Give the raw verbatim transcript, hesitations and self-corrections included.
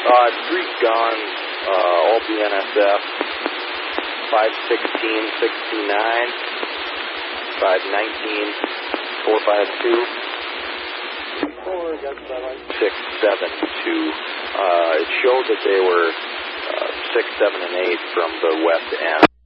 Uh, three guns, uh, all B N S F, five sixteen sixty-nine, five nineteen four five two, six seven two. Uh, it showed that they were uh, six, seven, and eight from the west end.